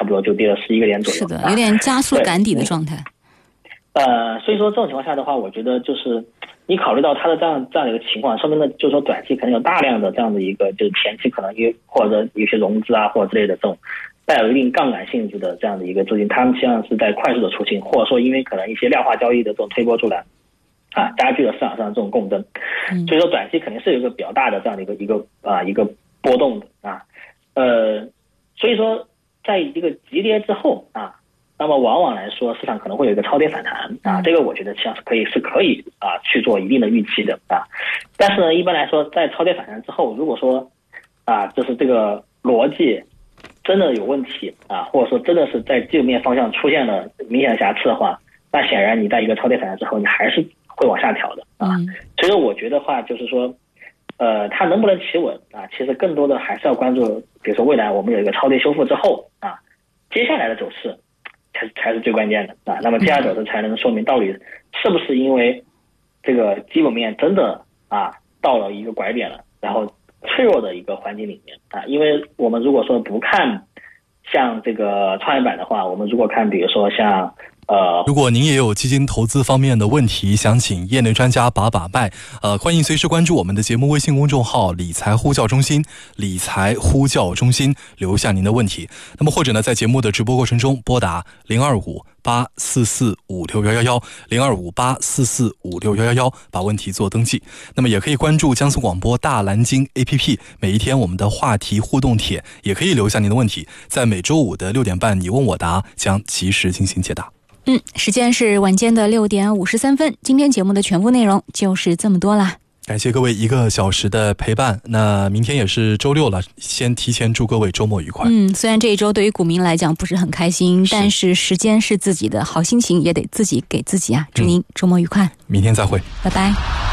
不多就跌了11个点左右。 是的，有点加速赶底的状态。 所以说这种情况下的话，我觉得就是你考虑到它的这样的一个情况，说明呢就是说短期可能有大量的这样的一个就是前期可能或者有些融资啊或者之类的这种带有一定杠杆性质的这样的一个资金，他们实际上是在快速的出清，或者说因为可能一些量化交易的这种推波助澜加剧了市场上的这种共振，所以说短期肯定是有一个比较大的这样的一个波动的所以说在一个急跌之后那么往往来说市场可能会有一个超跌反弹这个我觉得像是可以去做一定的预期的但是呢一般来说在超跌反弹之后，如果说就是这个逻辑真的有问题或者说真的是在基本面方向出现了明显的瑕疵的话，那显然你在一个超跌反弹之后你还是会往下调的所以我觉得话就是说它能不能企稳其实更多的还是要关注，比如说未来我们有一个超跌修复之后接下来的走势才是最关键的那么接下来走势才能说明到底是不是因为这个基本面真的到了一个拐点了，然后脆弱的一个环境里面因为我们如果说不看像这个创业板的话，我们如果看比如说像如果您也有基金投资方面的问题，想请业内专家把脉，欢迎随时关注我们的节目微信公众号理财呼叫中心，理财呼叫中心，留下您的问题。那么或者呢，在节目的直播过程中拨打02584456111 02584456111把问题做登记。那么也可以关注江苏广播大蓝鲸 APP， 每一天我们的话题互动帖也可以留下您的问题，在每周五的6点半你问我答将及时进行解答。 时间是晚间的6点53分，今天节目的全部内容就是这么多啦。 感谢各位1个小时的陪伴，那明天也是周六了，先提前祝各位周末愉快。 虽然这一周对于股民来讲不是很开心，但是时间是自己的，好心情也得自己给自己祝您周末愉快， 明天再会， 拜拜。